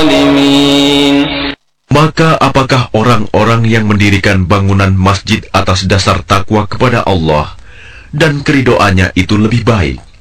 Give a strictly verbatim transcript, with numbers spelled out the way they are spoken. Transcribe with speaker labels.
Speaker 1: الظالمين.
Speaker 2: Maka apakah orang-orang yang mendirikan bangunan masjid atas dasar takwa kepada Allah dan keridoannya itu lebih baik